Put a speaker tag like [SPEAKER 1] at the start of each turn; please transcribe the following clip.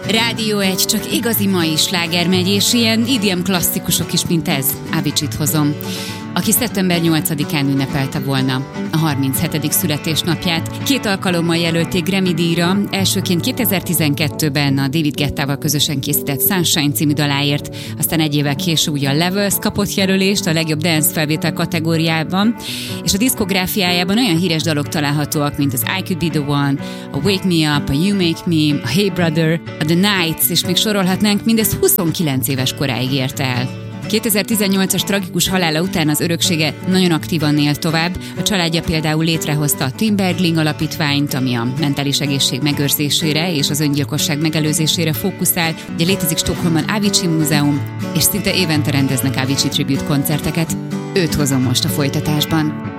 [SPEAKER 1] Rádió 1, csak igazi mai sláger megy, és ilyen EDM klasszikusok is, mint ez. Avicii-t hozom, aki szeptember 8-án ünnepelte volna a 37. születésnapját. 2 alkalommal jelölték Grammy-díjra, elsőként 2012-ben a David Guettával közösen készített Sunshine című daláért, aztán egy évvel később ugye a Levels kapott jelölést a legjobb dance felvétel kategóriában, és a diszkográfiájában olyan híres dalok találhatóak, mint az I Could Be The One, a Wake Me Up, a You Make Me, a Hey Brother, a The Nights, és még sorolhatnánk, mindez 29 éves koráig érte el. 2018-as tragikus halála után az öröksége nagyon aktívan él tovább. A családja például létrehozta a Tim Bergling alapítványt, ami a mentális egészség megőrzésére és az öngyilkosság megelőzésére fókuszál. Ugye létezik Stockholmban Avicii Múzeum, és szinte évente rendeznek Avicii tribute koncerteket. Őt hozom most a folytatásban.